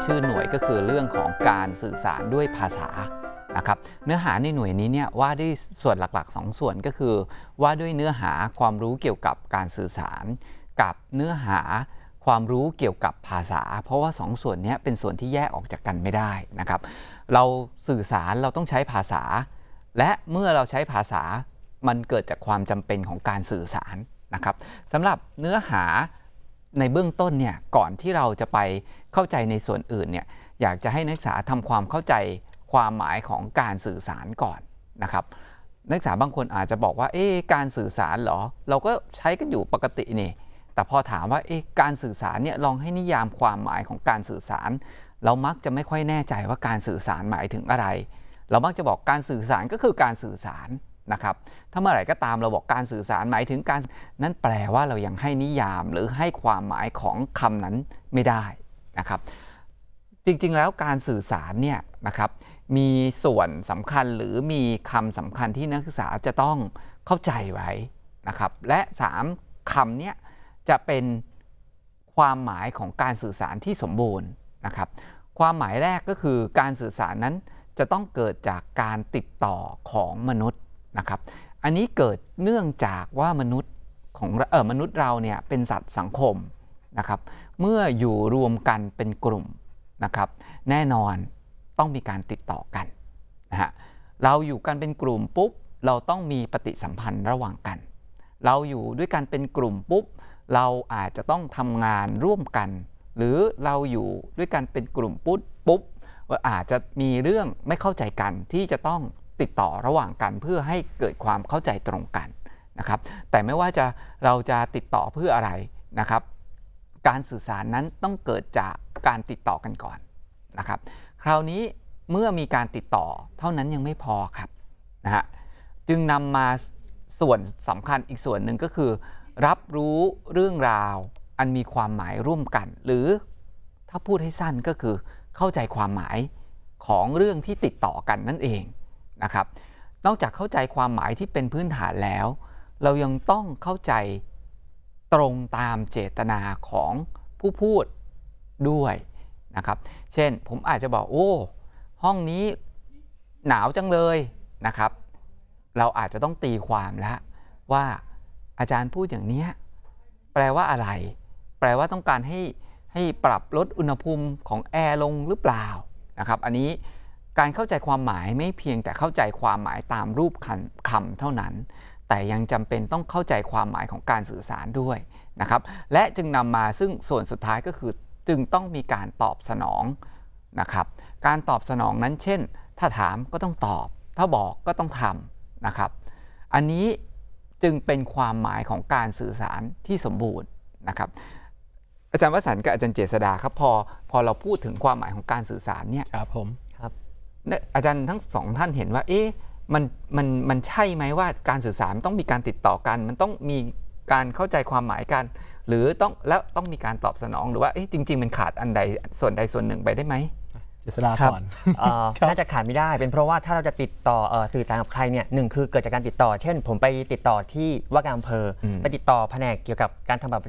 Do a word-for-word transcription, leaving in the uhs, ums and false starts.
ชื่อหน่วยก็คือเรื่องของการสื่อสารด้วยภาษานะครับเนื้อหาในหน่วยนี้เนี่ยว่าด้วยส่วนหลักๆสองส่วนก็คือว่าด้วยเนื้อหาความรู้เกี่ยวกับการสื่อสารกับเนื้อหาความรู้เกี่ยวกับภาษาเพราะว่าสองส่วนนี้เป็นส่วนที่แยกออกจากกันไม่ได้นะครับเราสื่อสารเราต้องใช้ภาษาและเมื่อเราใช้ภาษามันเกิดจากความจำเป็นของการสื่อสารนะครับสำหรับเนื้อหาในเบื้องต้นเนี่ยก่อนที่เราจะไปเข้าใจในส่วนอื่นเนี่ยอยากจะให้นักศึกษาทำความเข้าใจความหมายของการสื่อสารก่อนนะครับนักศึกษาบางคนอาจจะบอกว่าเอ๊ะการสื่อสารเหรอเราก็ใช้กันอยู่ปกตินี่แต่พอถามว่าเอ๊ะการสื่อสารเนี่ยลองให้นิยามความหมายของการสื่อสารเรามักจะไม่ค่อยแน่ใจว่าการสื่อสารหมายถึงอะไรเรามักจะบอกการสื่อสารก็คือการสื่อสารนะครับถ้าเมื่อไหร่ก็ตามเราบอกการสื่อสารหมายถึงการนั่นแปลว่าเรายังให้นิยามหรือให้ความหมายของคำนั้นไม่ได้นะครับจริงๆแล้วการสื่อสารเนี่ยนะครับมีส่วนสำคัญหรือมีคำสำคัญที่นักศึกษาจะต้องเข้าใจไว้นะครับและสามคำนี้จะเป็นความหมายของการสื่อสารที่สมบูรณ์นะครับความหมายแรกก็คือการสื่อสารนั้นจะต้องเกิดจากการติดต่อของมนุษย์นะครับอันนี้เกิดเนื่องจากว่ามนุษย์ของเออมนุษย์เราเนี่ยเป็นสัตว์สังคมนะครับเมื่ออยู่รวมกันเป็นกลุ่มนะครับแน่นอนต้องมีการติดต่อกันนะฮะเราอยู่กันเป็นกลุ่มปุ๊บเราต้องมีปฏิสัมพันธ์ระหว่างกันเราอยู่ด้วยกันเป็นกลุ่มปุ๊บเราอาจจะต้องทำงานร่วมกันหรือเราอยู่ด้วยกันเป็นกลุ่มปุ๊บปุ๊บอาจจะมีเรื่องไม่เข้าใจกันที่จะต้องติดต่อระหว่างกันเพื่อให้เกิดความเข้าใจตรงกันนะครับแต่ไม่ว่าจะเราจะติดต่อเพื่ออะไรนะครับการสื่อสารนั้นต้องเกิดจากการติดต่อกันก่อนนะครับคราวนี้เมื่อมีการติดต่อเท่านั้นยังไม่พอครับนะฮะจึงนำมาส่วนสำคัญอีกส่วนหนึ่งก็คือรับรู้เรื่องราวอันมีความหมายร่วมกันหรือถ้าพูดให้สั้นก็คือเข้าใจความหมายของเรื่องที่ติดต่อกันนั่นเองนะครับนอกจากเข้าใจความหมายที่เป็นพื้นฐานแล้วเรายังต้องเข้าใจตรงตามเจตนาของผู้พูดด้วยนะครับเช่นผมอาจจะบอกโอ้ห้องนี้หนาวจังเลยนะครับเราอาจจะต้องตีความแล้วว่าอาจารย์พูดอย่างนี้แปลว่าอะไรแปลว่าต้องการให้ให้ปรับลดอุณหภูมิของแอร์ลงหรือเปล่านะครับอันนี้การเข้าใจความหมายไม่เพียงแต่เข้าใจความหมายตามรูปคำเท่านั้นแต่ยังจำเป็นต้องเข้าใจความหมายของการสื่อสารด้วยนะครับและจึงนำมาซึ่งส่วนสุดท้ายก็คือจึงต้องมีการตอบสนองนะครับการตอบสนองนั้นเช่นถ้าถามก็ต้องตอบถ้าบอกก็ต้องทำนะครับอันนี้จึงเป็นความหมายของการสื่อสารที่สมบูรณ์นะครับอาจารย์วสันต์กับอาจารย์เจษฎาครับพอพอเราพูดถึงความหมายของการสื่อสารเนี่ยครับผมครับอาจารย์ทั้งสองท่านเห็นว่าเอ๊ะมันมันมันใช่ไหมว่าการสื่อสารต้องมีการติดต่อกันมันต้องมีการเข้าใจความหมายกันหรือต้องแล้วต้องมีการตอบสนองหรือว่าจริงๆมันขาดอันใดส่วนใดส่วนหนึ่งไปได้ไหมเจษฎาก่อนน่าจะขาดไม่ได้เป็นเพราะว่าถ้าเราจะติดต่อสื่อสารกับใครเนี่ยหนึ่งคือเกิดจากการติดต่อเช่นผมไปติดต่อที่ว่าการอำเภอไปติดต่อแผนกเกี่ยวกับการทำบัตร